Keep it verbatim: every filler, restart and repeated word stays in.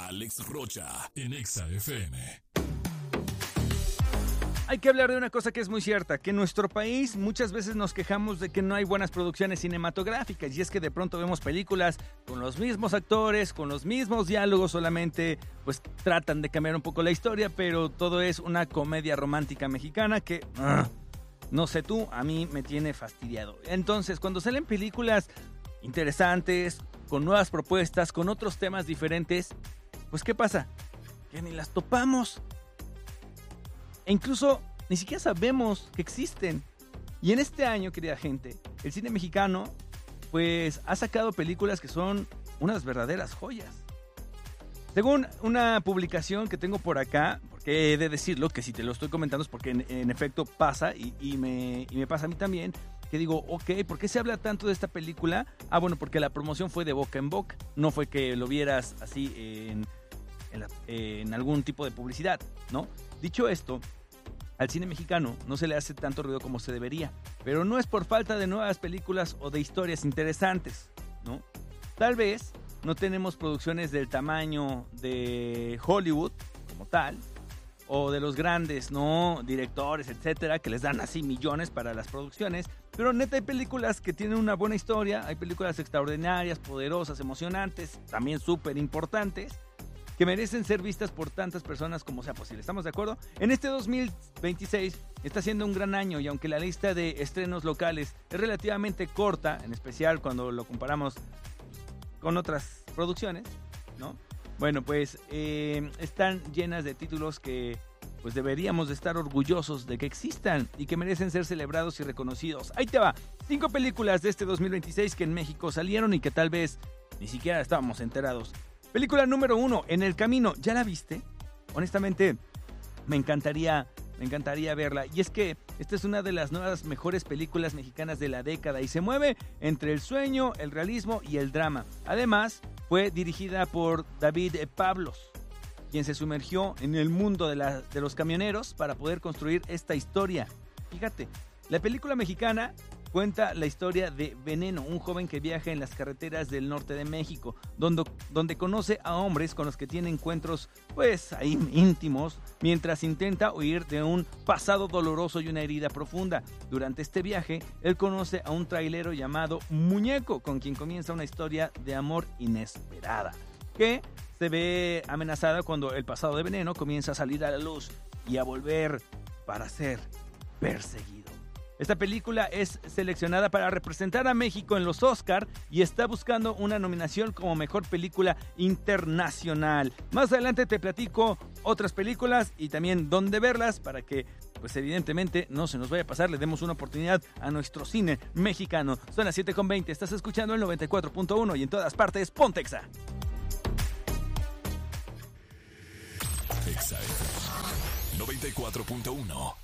Alex Rocha en Exa F M. Hay que hablar de una cosa que es muy cierta, que en nuestro país muchas veces nos quejamos de que no hay buenas producciones cinematográficas, y es que de pronto vemos películas con los mismos actores, con los mismos diálogos, solamente pues tratan de cambiar un poco la historia, pero todo es una comedia romántica mexicana que, uh, no sé tú, a mí me tiene fastidiado. Entonces, cuando salen películas interesantes, con nuevas propuestas, con otros temas diferentes, pues ¿qué pasa? Que ni las topamos. E incluso ni siquiera sabemos que existen. Y en este año, querida gente, el cine mexicano pues ha sacado películas que son unas verdaderas joyas. Según una publicación que tengo por acá, porque he de decirlo, que si te lo estoy comentando es porque en, en efecto pasa y, y, me, y me pasa a mí también, que digo, ok, ¿por qué se habla tanto de esta película? Ah, bueno, porque la promoción fue de boca en boca, no fue que lo vieras así en, en, la, en algún tipo de publicidad, ¿no? Dicho esto, al cine mexicano no se le hace tanto ruido como se debería, pero no es por falta de nuevas películas o de historias interesantes, ¿no? Tal vez no tenemos producciones del tamaño de Hollywood como tal, o de los grandes, ¿no? Directores, etcétera, que les dan así millones para las producciones, pero neta hay películas que tienen una buena historia, hay películas extraordinarias, poderosas, emocionantes, también súper importantes, que merecen ser vistas por tantas personas como sea posible. ¿Estamos de acuerdo? En este dos mil veintiséis está siendo un gran año, y aunque la lista de estrenos locales es relativamente corta, en especial cuando lo comparamos con otras producciones, ¿no? Bueno, pues eh, están llenas de títulos que pues deberíamos de estar orgullosos de que existan y que merecen ser celebrados y reconocidos. Ahí te va, cinco películas de este dos mil veintiséis que en México salieron y que tal vez ni siquiera estábamos enterados. Película número uno, En el Camino. ¿Ya la viste? Honestamente, me encantaría, me encantaría verla. Y es que esta es una de las nuevas mejores películas mexicanas de la década y se mueve entre el sueño, el realismo y el drama. Además, fue dirigida por David Pablos, quien se sumergió en el mundo de, la, de los camioneros para poder construir esta historia. Fíjate, la película mexicana cuenta la historia de Veneno, un joven que viaja en las carreteras del norte de México, donde, donde conoce a hombres con los que tiene encuentros, pues, ahí íntimos, mientras intenta huir de un pasado doloroso y una herida profunda. Durante este viaje, él conoce a un trailero llamado Muñeco, con quien comienza una historia de amor inesperada, que se ve amenazada cuando el pasado de Veneno comienza a salir a la luz y a volver para ser perseguido. Esta película es seleccionada para representar a México en los Oscar y está buscando una nominación como mejor película internacional. Más adelante te platico otras películas y también dónde verlas para que, pues evidentemente, no se nos vaya a pasar. Le demos una oportunidad a nuestro cine mexicano. Son las siete con veinte. Estás escuchando el noventa y cuatro punto uno y en todas partes, ponte Exa. Exa F M noventa y cuatro punto uno.